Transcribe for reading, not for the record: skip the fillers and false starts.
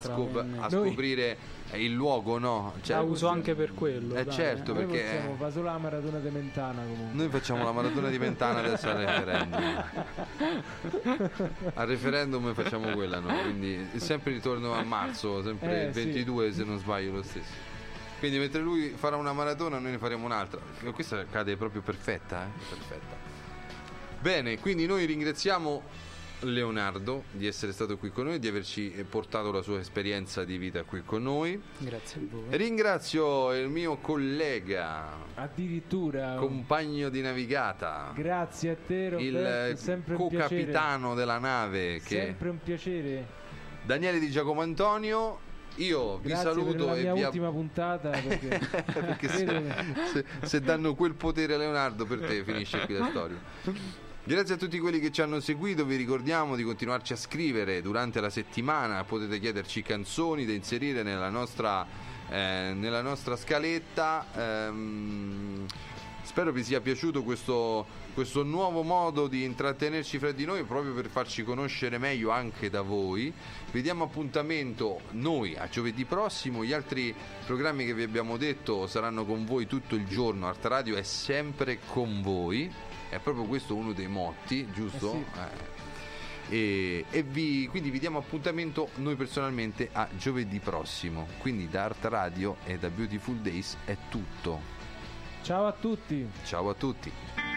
a scoprire il luogo, no? Cioè, la uso anche per quello. Certo, noi perché possiamo fare solo la maratona di Mentana comunque. noi facciamo la maratona di Mentana adesso al referendum. Al referendum facciamo quella, no? Quindi sempre ritorno a marzo, sempre il 22 se non sbaglio lo stesso. Quindi mentre lui farà una maratona noi ne faremo un'altra. Questa cade proprio perfetta, perfetta. Bene, quindi noi ringraziamo Leonardo di essere stato qui con noi, di averci portato la sua esperienza di vita qui con noi. Grazie a voi. Ringrazio il mio collega, addirittura compagno di navigata, grazie a te Roberto, il co-capitano della nave, sempre un piacere, Daniele Di Giacomo Antonio. Io vi saluto per la mia e ultima puntata perché se danno quel potere a Leonardo, per te finisce qui la storia. Grazie a tutti quelli che ci hanno seguito, vi ricordiamo di continuarci a scrivere durante la settimana, potete chiederci canzoni da inserire nella nostra scaletta. Spero vi sia piaciuto questo nuovo modo di intrattenerci fra di noi, proprio per farci conoscere meglio anche da voi. Vi diamo appuntamento noi a giovedì prossimo, gli altri programmi che vi abbiamo detto saranno con voi tutto il giorno. Art Radio è sempre con voi. È proprio questo uno dei motti, giusto? Sì. Quindi vi diamo appuntamento noi personalmente a giovedì prossimo. Quindi da Art Radio e da Beautiful Days è tutto. Ciao a tutti. Ciao a tutti.